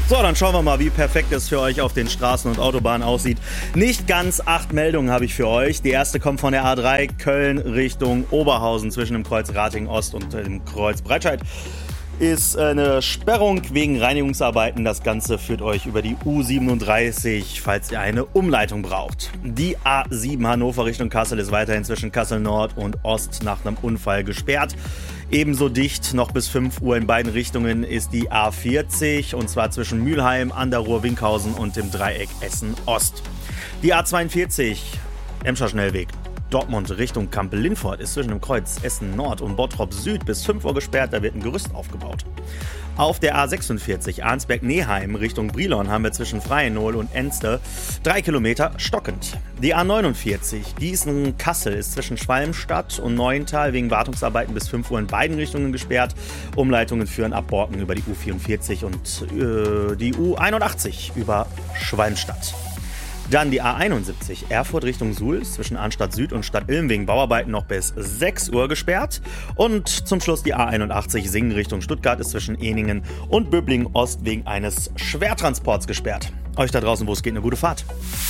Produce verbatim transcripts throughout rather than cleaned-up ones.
So, dann schauen wir mal, wie perfekt es für euch auf den Straßen und Autobahnen aussieht. Nicht ganz acht Meldungen habe ich für euch. Die erste kommt von der A drei Köln Richtung Oberhausen zwischen dem Kreuz Ratingen Ost und dem Kreuz Breitscheid. Ist eine Sperrung wegen Reinigungsarbeiten. Das Ganze führt euch über die U siebenunddreißig, falls ihr eine Umleitung braucht. Die A sieben Hannover Richtung Kassel ist weiterhin zwischen Kassel Nord und Ost nach einem Unfall gesperrt. Ebenso dicht noch bis fünf Uhr in beiden Richtungen ist die A vierzig, und zwar zwischen Mülheim, an der Ruhr-Winkhausen und dem Dreieck Essen-Ost. Die A zweiundvierzig, Emscher Schnellweg, Dortmund Richtung Kampel-Lindfort ist zwischen dem Kreuz Essen Nord und Bottrop Süd bis fünf Uhr gesperrt, da wird ein Gerüst aufgebaut. Auf der A sechsundvierzig Arnsberg-Neheim Richtung Brilon haben wir zwischen Freienol und Enste drei Kilometer stockend. Die A neunundvierzig Gießen-Kassel ist zwischen Schwalmstadt und Neuental wegen Wartungsarbeiten bis fünf Uhr in beiden Richtungen gesperrt. Umleitungen führen ab Borken über die U vierundvierzig und äh, die U einundachtzig über Schwalmstadt. Dann die A einundsiebzig Erfurt Richtung Suhl ist zwischen Arnstadt Süd und Stadt Ilm wegen Bauarbeiten noch bis sechs Uhr gesperrt. Und zum Schluss die A einundachtzig Singen Richtung Stuttgart ist zwischen Eningen und Böblingen Ost wegen eines Schwertransports gesperrt. Euch da draußen, wo es geht, eine gute Fahrt.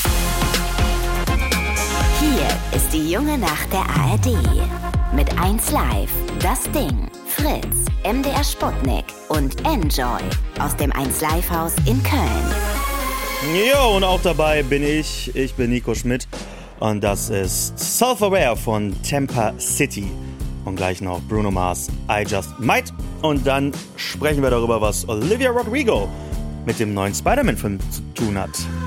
Hier ist die junge Nacht der A R D. Mit eins Live, Das Ding, Fritz, M D R Sputnik und Enjoy aus dem eins Live Haus in Köln. Jo, und auch dabei bin ich. Ich bin Nico Schmidt und das ist Self-Aware von Tampa City. Und gleich noch Bruno Mars, I Just Might. Und dann sprechen wir darüber, was Olivia Rodrigo mit dem neuen Spider-Man-Film zu tun hat.